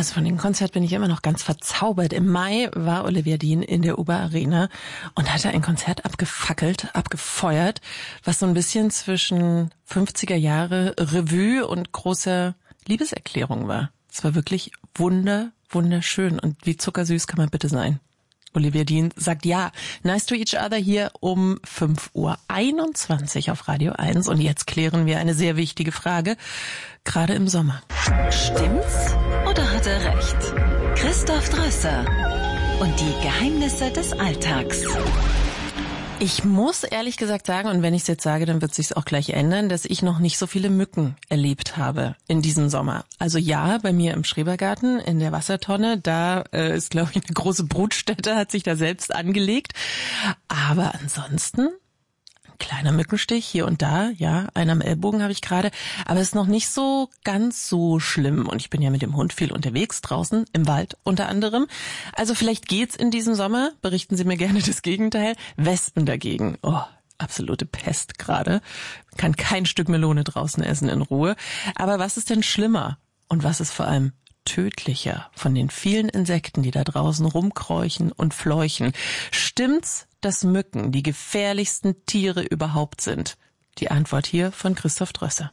Also von dem Konzert bin ich immer noch ganz verzaubert. Im Mai war Olivia Dean in der Uber Arena und hatte ein Konzert abgefackelt, abgefeuert, was so ein bisschen zwischen 50er Jahre Revue und großer Liebeserklärung war. Es war wirklich wunderschön. Und wie zuckersüß kann man bitte sein? Olivia Dean sagt ja. Nice to each other hier um 5:21 Uhr auf Radio 1. Und jetzt klären wir eine sehr wichtige Frage, gerade im Sommer. Stimmt's oder hat er recht? Christoph Drösser und die Geheimnisse des Alltags. Ich muss ehrlich gesagt sagen, und wenn ich es jetzt sage, dann wird es sich auch gleich ändern, dass ich noch nicht so viele Mücken erlebt habe in diesem Sommer. Also ja, bei mir im Schrebergarten in der Wassertonne, da ist, glaube ich, eine große Brutstätte, hat sich da selbst angelegt. Aber ansonsten kleiner Mückenstich hier und da, ja, einen am Ellbogen habe ich gerade, aber es ist noch nicht so ganz so schlimm und ich bin ja mit dem Hund viel unterwegs, draußen, im Wald unter anderem. Also vielleicht geht's in diesem Sommer, berichten Sie mir gerne das Gegenteil. Wespen dagegen, oh, absolute Pest gerade. Man kann kein Stück Melone draußen essen in Ruhe. Aber was ist denn schlimmer und was ist vor allem tödlicher von den vielen Insekten, die da draußen rumkräuchen und fleuchen? Stimmt's, dass Mücken die gefährlichsten Tiere überhaupt sind? Die Antwort hier von Christoph Drösser.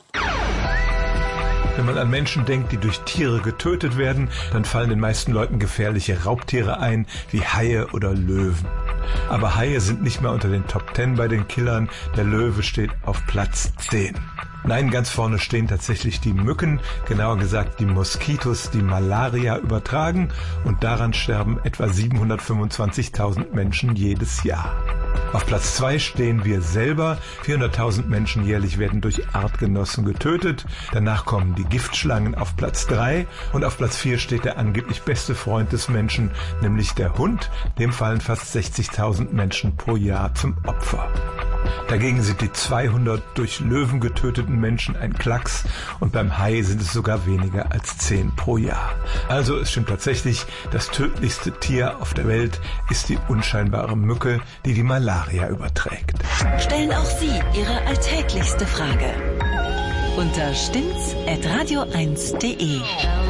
Wenn man an Menschen denkt, die durch Tiere getötet werden, dann fallen den meisten Leuten gefährliche Raubtiere ein, wie Haie oder Löwen. Aber Haie sind nicht mehr unter den Top 10 bei den Killern. Der Löwe steht auf Platz 10. Nein, ganz vorne stehen tatsächlich die Mücken, genauer gesagt die Moskitos, die Malaria übertragen, und daran sterben etwa 725.000 Menschen jedes Jahr. Auf Platz 2 stehen wir selber. 400.000 Menschen jährlich werden durch Artgenossen getötet. Danach kommen die Giftschlangen auf Platz 3 und auf Platz 4 steht der angeblich beste Freund des Menschen, nämlich der Hund. Dem fallen fast 60.000 Menschen pro Jahr zum Opfer. Dagegen sind die 200 durch Löwen getöteten Menschen ein Klacks und beim Hai sind es sogar weniger als 10 pro Jahr. Also es stimmt tatsächlich, das tödlichste Tier auf der Welt ist die unscheinbare Mücke, die die Malaria überträgt. Stellen auch Sie Ihre alltäglichste Frage unter stimmt's@radio1.de.